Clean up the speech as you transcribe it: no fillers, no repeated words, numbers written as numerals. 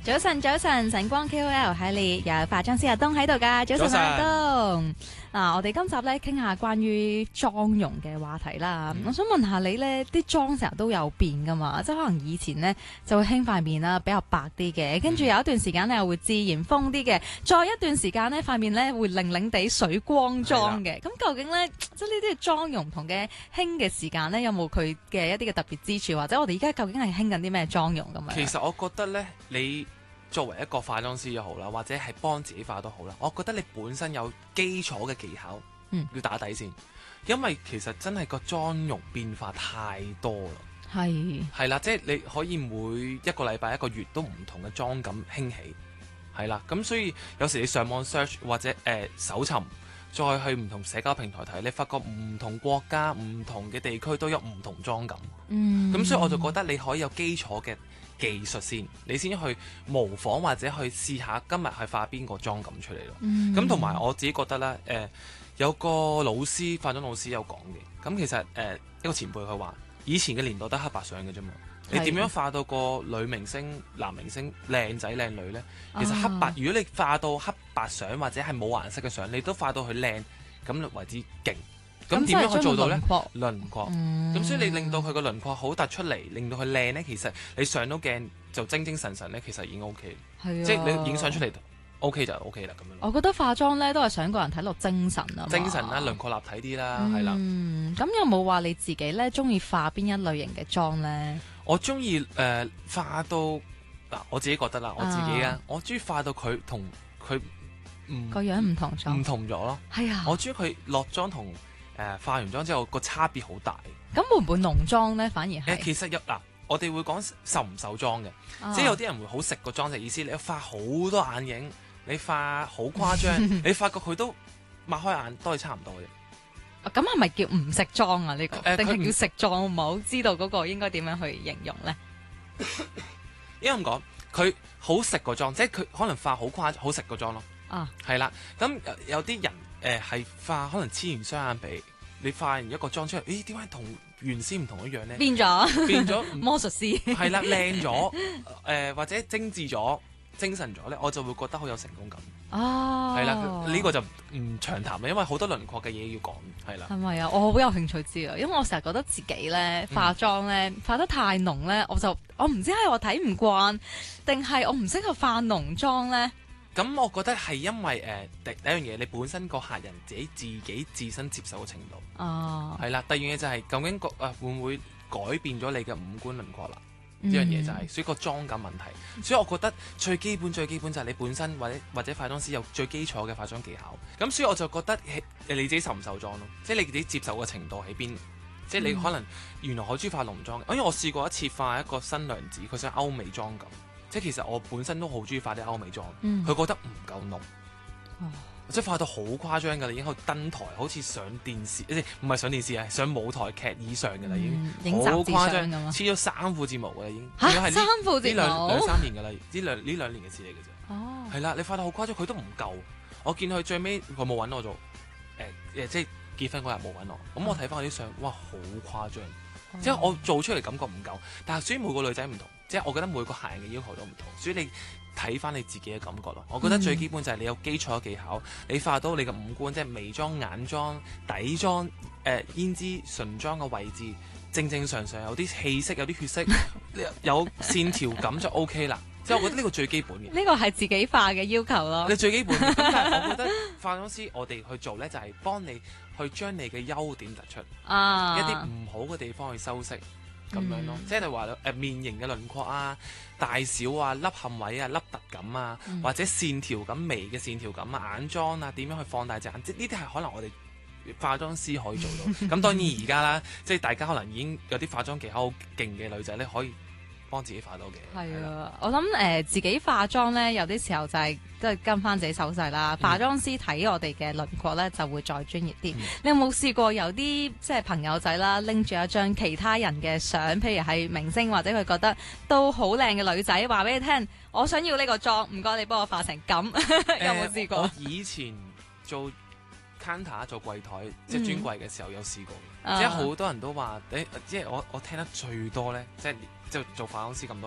早晨，早晨，晨光 KOL 系列有化妝師阿東喺度噶。早晨，阿東。嗱，我哋今集咧傾下關於妝容嘅話題啦。我想問下你咧，啲妝成日都有變噶嘛？即係可能以前咧就會興塊面啦，比較白啲嘅，跟住有一段時間咧又會自然豐啲嘅，再一段時間咧塊面咧會零零地水光妝嘅。咁究竟咧，即係呢啲妝容唔同嘅興嘅時間咧，有冇佢嘅一啲嘅特別之處，或者我哋而家究竟係興緊啲咩妝容咁樣？ 其實我覺得咧，你作為一個化妝師又好啦，或者係幫自己化都好啦，我覺得你本身有基礎嘅技巧，要打底先，因為其實真係個妝容變化太多啦。係啦，即係你可以每一個禮拜、一個月都唔同嘅妝感興起，係啦，咁所以有時你上網 search 或者搜尋，再去唔同社交平台睇，你發覺唔同國家、唔同嘅地區都有唔同妝感。咁所以我就覺得你可以有基礎嘅技術先，你先去模仿或者去試下今日係化邊個妝感出嚟咯。咁同埋我自己覺得咧，有個老師化妝老師有講嘅，咁其實一個前輩佢話，以前嘅年代得黑白相嘅啫嘛，你點樣化到個女明星、男明星靚仔靚女呢？其實黑白，如果你化到黑白相或者係冇顏色嘅相，你都化到佢靚，咁為之勁。咁點樣去做到呢？輪廓，咁所以你令到佢個輪廓好突出嚟，令到佢靚呢。其實你上到鏡就精精神神呢，其實已經 OK。即係你影相出嚟 OK 就 OK 啦咁樣。 我覺得化妝呢都係想個人睇落精神啊， 精神啦，輪廓立體啲啦，係啦。 咁有冇話你自己呢中意化邊一類型嘅妝呢？ 我中意化到嗱，我自己覺得啦，我自己啊，我中意化到佢同佢個樣唔同咗， 唔同咗咯。係啊，我中意佢落妝同化完妝之後個差別好大。 咁會唔會濃妝呢？反而係其實嗱，我哋會講受唔受妝嘅，即係有啲人會好食個妝嘅意思。你化好多眼影，你化好誇張，你發覺佢都擘開眼都係差唔多嘅。 咁係咪叫唔食妝啊？呢個定係叫食妝？我唔係好知道嗰個應該點樣去形容呢？ 應該咁講，佢好食個妝，即係佢可能化好誇好食個妝咯。係啦，咁有啲人係化可能黐完雙眼皮，你化完一個妝出嚟，咦？點解同原先唔同一樣呢？變咗魔術師係啦，靚咗或者精緻咗、精神咗咧，我就會覺得好有成功感。係啦，呢個就唔長談啦，因為好多輪廓嘅嘢要講，係啦。 係咪啊？我好有興趣知啊，因為我成日覺得自己咧化妝咧化得太濃咧，我唔知係我睇唔慣，定係我唔適合化濃妝咧。 咁我覺得係因為第一樣嘢，你本身個客人自己自身接受嘅程度。係啦，第二樣嘢就係究竟會唔會改變咗你嘅五官輪廓啦？呢樣嘢就係所以個妝感問題。所以我覺得最基本就係你本身或者化妝師有最基礎嘅化妝技巧。咁所以我就覺得你自己受唔受妝咯？即係你自己接受嘅程度喺邊？即係你可能原來好中意化濃妝，因為我試過一次化一個新娘子，佢想歐美妝咁。即係其實我本身都好中意化啲歐美妝，佢覺得唔夠濃，即係化到好誇張㗎啦，已經去登台，好似上電視，唔係上電視啊，上舞台劇以上㗎啦，已經好誇張，黐咗3副睫毛㗎啦，已經。 嚇！3副睫毛？ 兩三年㗎啦，呢兩年嘅事嚟嘅啫。係啦，你化到好誇張，佢都唔夠。我見佢最尾佢冇揾我做，即係結婚嗰日冇揾我。咁我睇翻嗰啲相，哇，好誇張！即係我做出嚟感覺唔夠，但係所以每個女仔唔同。即係我覺得每個客人嘅要求都唔同，所以你睇翻你自己嘅感覺咯。我覺得最基本就係你有基礎嘅技巧，你化到你嘅五官，即係眉妝、眼妝、底妝、胭脂、唇妝嘅位置，正常有啲氣色，有啲血色，有線條感就 OK 啦。即係我覺得呢個最基本嘅。呢個係自己化嘅要求咯。 你最基本嘅，但係我覺得化妝師我哋去做呢，就係幫你去將你嘅優點突出，一啲唔好嘅地方去修飾。咁樣咯，即係你話面型嘅輪廓啊、大小啊、凹陷位啊、凹凸感啊，或者線條感、眉嘅線條感啊、眼妝啊，點樣去放大隻眼，即係呢啲係可能我哋化妝師可以做到。咁當然而家啦，即係大家可能已經有啲化妝技巧好勁嘅女仔咧，可以幫自己化到嘅。 係啊，我諗自己化妝咧，有啲時候就係都係跟翻自己手勢啦。化妝師睇我哋嘅輪廓咧，就會再專業啲。你有冇試過有啲即係朋友仔啦，拎住一張其他人嘅相，譬如係明星或者佢覺得都好靚嘅女仔，話俾你聽，我想要呢個妝，唔該你幫我化成咁。有冇試過？ 我以前做 counter 做櫃台即係專櫃嘅時候有試過，即係好多人都話即係我聽得最多咧，即係做化妝師咁多。